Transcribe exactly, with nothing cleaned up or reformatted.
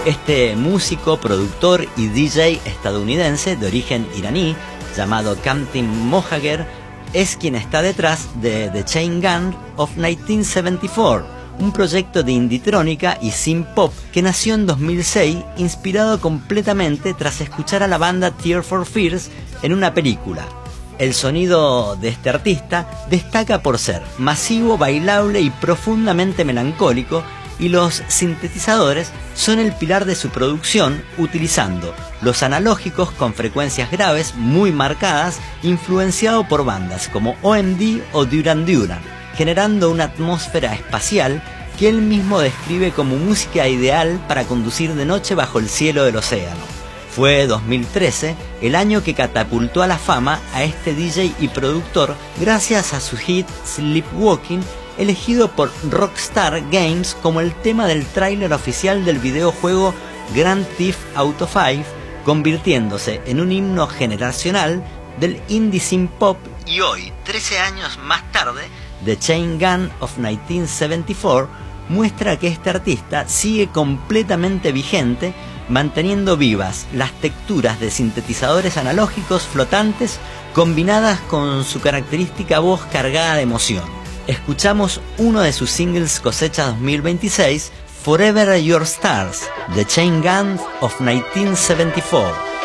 Este músico, productor y D J estadounidense de origen iraní, llamado Kamtin Mohajer, es quien está detrás de The Chain Gang of mil novecientos setenta y cuatro, un proyecto de inditrónica y synth pop que nació en dos mil seis, inspirado completamente tras escuchar a la banda Tears for Fears en una película. El sonido de este artista destaca por ser masivo, bailable y profundamente melancólico, y los sintetizadores son el pilar de su producción, utilizando los analógicos con frecuencias graves muy marcadas, influenciado por bandas como O M D o Duran Duran, generando una atmósfera espacial que él mismo describe como música ideal para conducir de noche bajo el cielo del océano. Fue dos mil trece el año que catapultó a la fama a este D J y productor gracias a su hit Sleepwalking, elegido por Rockstar Games como el tema del tráiler oficial del videojuego Grand Theft Auto cinco, convirtiéndose en un himno generacional del indie synth pop. Y hoy, trece años más tarde, The Chain Gang of mil novecientos setenta y cuatro muestra que este artista sigue completamente vigente, manteniendo vivas las texturas de sintetizadores analógicos flotantes combinadas con su característica voz cargada de emoción. Escuchamos uno de sus singles cosecha dos mil veintiséis, Forever Your Stars, The Chain Gang of mil novecientos setenta y cuatro.